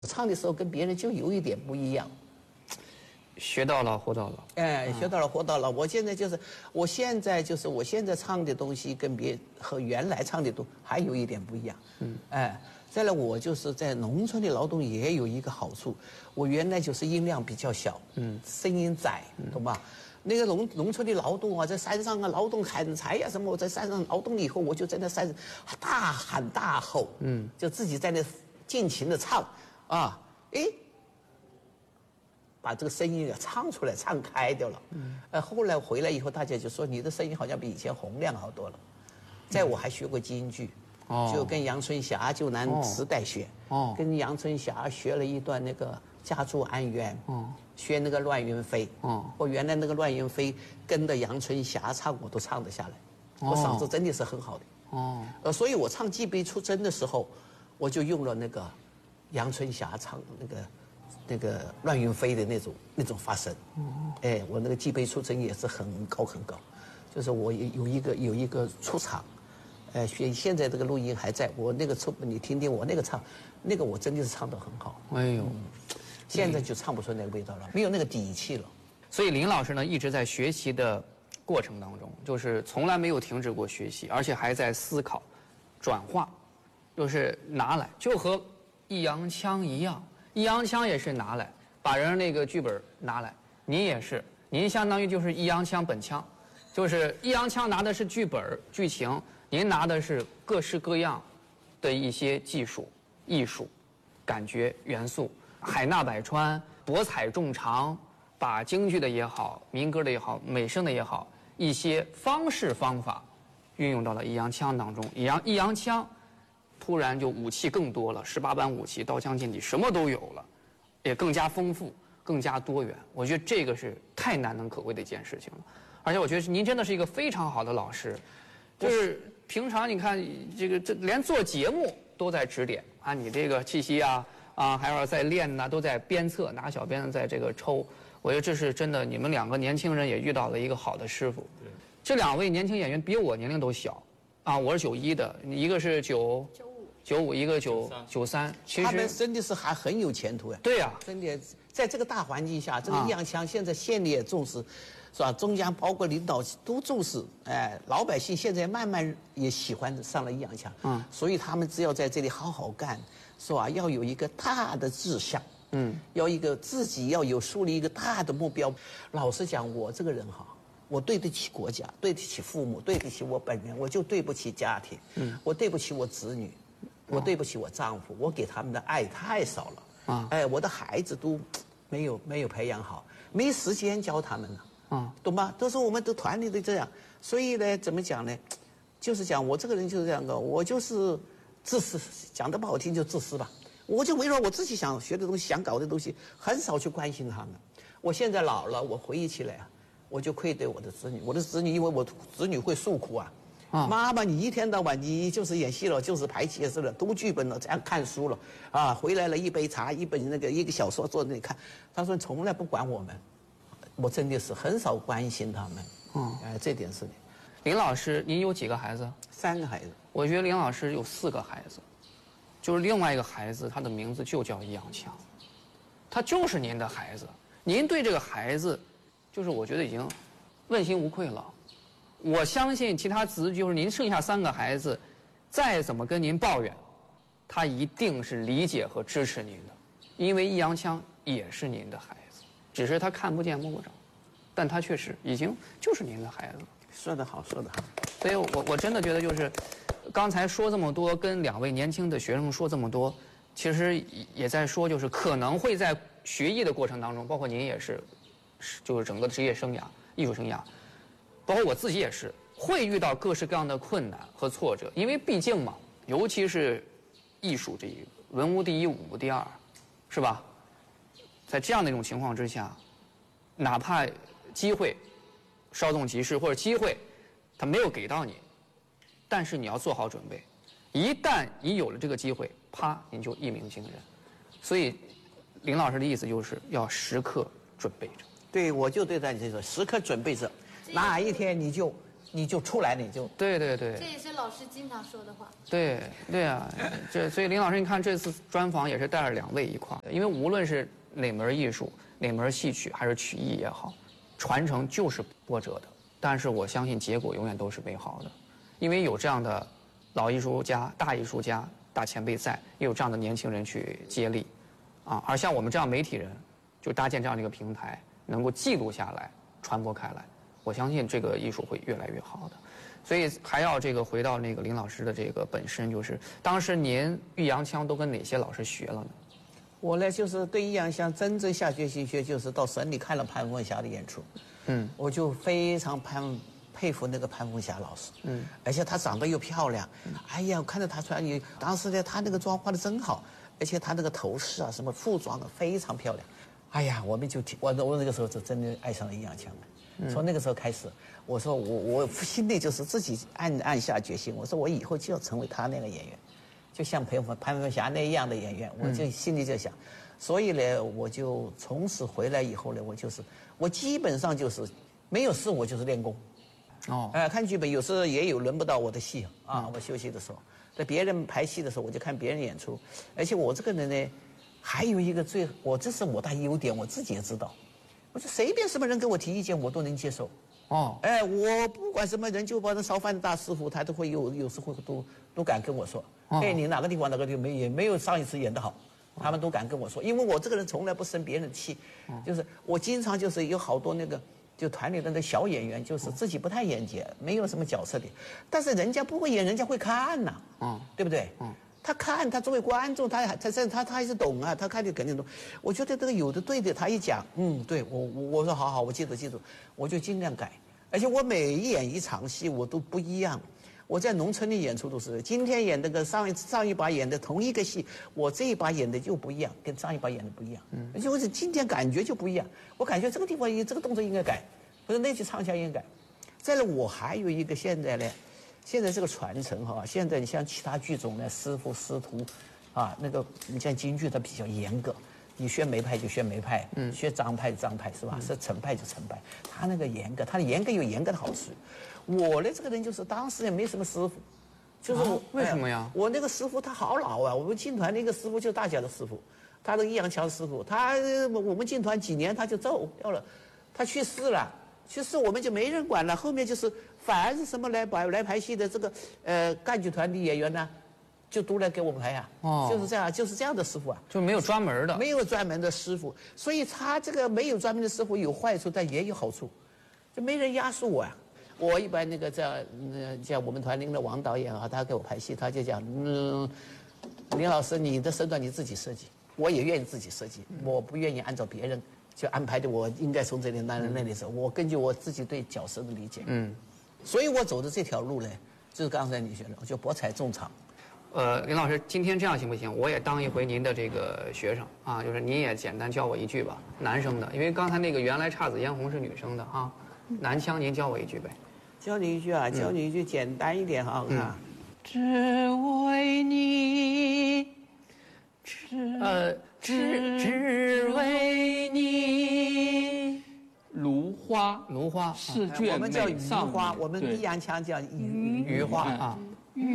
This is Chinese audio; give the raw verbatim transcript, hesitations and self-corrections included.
唱的时候跟别人就有一点不一样。 学到了，活到了。 哎，学到了，活到了。我现在就是，我现在就是，我现在唱的东西跟别和原来唱的都还有一点不一样。嗯，哎，再来我就是在农村的劳动也有一个好处，我原来就是音量比较小，嗯，声音窄，懂吧？那个农农村的劳动啊，在山上啊劳动砍柴呀、啊、什么，我在山上劳动了以后，我就在那山上大喊大吼，嗯，就自己在那尽情的唱，啊，哎。把这个声音给唱出来，唱开掉了。嗯，呃，后来回来以后，大家就说你的声音好像比以前洪亮好多了。再我还学过京剧，哦，就跟杨春霞就南时代学，哦，跟杨春霞学了一段那个家住安源，哦，学那个乱云飞，哦，我原来那个乱云飞跟着杨春霞唱，我都唱得下来，我嗓子真的是很好的。哦，呃，所以我唱《寄杯出征》的时候，我就用了那个杨春霞唱的那个。那个乱云飞的那种那种发声，哎，我那个寄杯出征也是很高很高，就是我有一个有一个出场，呃，现现在这个录音还在，我那个出你听听我那个唱，那个我真的是唱得很好。哎呦，嗯、现在就唱不出那个味道了，没有那个底气了。 所以林老师呢一直在学习的过程当中，就是从来没有停止过学习，而且还在思考、转化，就是拿来，就和易烊千一样。易烊千也是拿来，把人那个剧本拿来，您也是，您相当于就是易烊千本腔，就是易烊千拿的是剧本剧情，您拿的是各式各样的一些技术、艺术、感觉元素，海纳百川，博采众长，把京剧的也好，民歌的也好，美声的也好，一些方式方法运用到了易烊千当中，易烊易烊千。突然就武器更多了，十八般武器，刀枪剑戟什么都有了，也更加丰富，更加多元。我觉得这个是太难能可贵的一件事情了。而且我觉得您真的是一个非常好的老师，就是平常你看这个这连做节目都在指点啊，你这个气息啊啊，还要在练呐、啊，都在鞭策，拿小鞭子在这个抽。我觉得这是真的，你们两个年轻人也遇到了一个好的师傅。这两位年轻演员比我年龄都小啊，我是九一的，一个是九。九五一个九九三，其实他们真的是还很有前途呀。 对呀、啊， 真的，在这个大环境下，这个易烊千现在县里也重视，是吧？中央包括领导都重视，哎，老百姓现在慢慢也喜欢上了易烊千，嗯，所以他们只要在这里好好干，是吧？要有一个大的志向，嗯，要一个自己要有树立一个大的目标。老实讲，我这个人哈。我对得起国家，对得起父母，对得起我本人，我就对不起家庭，嗯，我对不起我子女，我对不起我丈夫，我给他们的爱太少了啊！哎，我的孩子都没有没有培养好，没时间教他们了啊，懂吗？都是我们的团里的这样，所以呢，怎么讲呢？就是讲我这个人就是这样的，我就是自私，讲的不好听就自私吧。我就围绕我自己想学的东西、想搞的东西，很少去关心他们。我现在老了，我回忆起来啊。我就愧对我的子女，我的子女因为我子女会诉苦啊，啊妈妈你一天到晚你就是演戏了，就是排戏了，读剧本了，这样看书了，啊回来了一杯茶，一本那个一个小说坐在那里看，他说从来不管我们，我真的是很少关心他们，嗯，哎这点是的。 林老师，您有几个孩子？ 三个孩子。 我觉得林老师有四个孩子，就是另外一个孩子，他的名字就叫易烊千，他就是您的孩子，您对这个孩子。就是我觉得已经问心无愧了，我相信其他子就是您剩下三个孩子，再怎么跟您抱怨，他一定是理解和支持您的，因为易烊千也是您的孩子，只是他看不见摸不着，但他确实已经就是您的孩子。 说得好，说得好。 所以我我真的觉得就是，刚才说这么多，跟两位年轻的学生说这么多，其实也在说就是可能会在学艺的过程当中，包括您也是。就是整个职业生涯、艺术生涯，包括我自己也是，会遇到各式各样的困难和挫折，因为毕竟嘛，尤其是艺术这一文无第一，武无第二，是吧？在这样的一种情况之下，哪怕机会稍纵即逝，或者机会他没有给到你，但是你要做好准备，一旦你有了这个机会，啪，你就一鸣惊人。所以，林老师的意思就是要时刻准备着。 对，我就对待你这个时刻准备着，哪一天你就你就出来，你就对对对。 这也是老师经常说的话。 对对啊，这所以林老师，你看这次专访也是带着两位一块儿，因为无论是哪门艺术、哪门戏曲还是曲艺也好，传承就是波折的，但是我相信结果永远都是美好的，因为有这样的老艺术家、大艺术家、大前辈在，也有这样的年轻人去接力，啊，而像我们这样媒体人，就搭建这样的一个平台，能够记录下来、传播开来，我相信这个艺术会越来越好的。所以还要这个回到那个林老师的这个本身，就是当时您豫扬腔都跟哪些老师学了呢？ 我呢，就是对豫扬腔真正下决心学，就是到省里看了潘凤霞的演出，嗯，我就非常潘佩服那个潘凤霞老师，嗯，而且她长得又漂亮，嗯、哎呀，我看到她穿衣，当时呢，她那个妆化的真好，而且她那个头饰啊，什么服装啊，非常漂亮，哎呀，我们就我我那个时候就真的爱上了豫扬腔了。从那个时候开始，我说我我心里就是自己暗暗下决心，我说我以后就要成为他那个演员，就像潘凤潘凤霞那样的演员，我就心里就想，所以呢，我就从此回来以后呢，我就是我基本上就是没有事我就是练功，哦，哎、呃，看剧本有时候也有轮不到我的戏啊，我休息的时候，在别人排戏的时候我就看别人演出，而且我这个人呢，还有一个最我这是我大优点，我自己也知道。我说随便什么人给我提意见，我都能接受。哦，哎，我不管什么人，就把那烧饭的大师傅，他都会有有时候都都敢跟我说，哦、哎，你哪个地方哪个地方没也没有上一次演得好，他们都敢跟我说，因为我这个人从来不生别人的气，哦、就是我经常就是有好多那个就团里的那小演员，就是自己不太演节，没有什么角色的，但是人家不会演，人家会看呐、啊，嗯，对不对？嗯。他看，他作为观众，他他他他他还是懂啊，他看的肯定懂。我觉得这个有的对的，他一讲，嗯，对我我我说好好，我记住记住，我就尽量改。而且我每演一场戏我都不一样。我在农村里演出都是，今天演那个上一上一把演的同一个戏，我这一把演的就不一样，跟上一把演的不一样。嗯，而且我是今天感觉就不一样，我感觉这个地方这个动作应该改，或者那句唱腔应该改。再来，我还有一个现在呢。现在这个传承哈，现在你像其他剧种呢，师傅师徒，啊，那个你像京剧它比较严格，你学梅派就学梅派，嗯，学张派张派是吧？是程派就程派，他那个严格，他的严格有严格的好处。我呢这个人就是当时也没什么师傅，就是我、 啊、为什么呀、 哎？我那个师傅他好老啊，我们进团那个师傅就是大家的师傅，他的豫扬腔师傅，他我们进团几年他就走掉了，他去世了。去世我们就没人管了，后面就是凡是什么来排来排戏的这个呃赣剧团的演员呢，就都来给我们排呀、啊，哦、就是这样，就是这样的师傅啊， 就没有专门的， 没有专门的师傅，所以他这个没有专门的师傅有坏处，但也有好处，就没人压缩我啊。我一般那个这样，嗯，像我们团里的王导演啊，他给我排戏，他就讲，嗯，林老师，你的身段你自己设计，我也愿意自己设计，我不愿意按照别人。就安排的我应该从这里那那里走，我根据我自己对角色的理解，嗯，所以我走的这条路呢，就是刚才你说的，我就博采众长。 呃，林老师，今天这样行不行？我也当一回您的这个学生啊，就是您也简单教我一句吧，男生的，因为刚才那个原来姹紫嫣红是女生的啊，男腔您教我一句呗。 教你一句啊，教你一句简单一点哈，我看。 只为你，只呃。只只为你， 芦花， 芦花试卷我们叫鱼花，我们豫扬腔叫鱼鱼花啊。